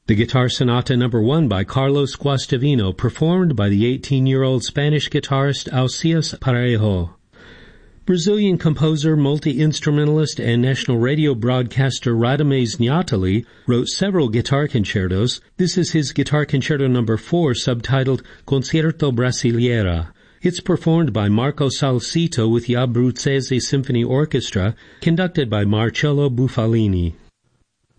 The Guitar Sonata No. 1 by Carlos Guastavino, performed by the 18-year-old Spanish guitarist Alcides Parejo. Brazilian composer, multi-instrumentalist, and national radio broadcaster Radamés Nahtali wrote several guitar concertos. This is his Guitar Concerto No. 4, subtitled Concerto Brasileira. It's performed by Marco Salsito with the Abruzzese Symphony Orchestra, conducted by Marcello Bufalini.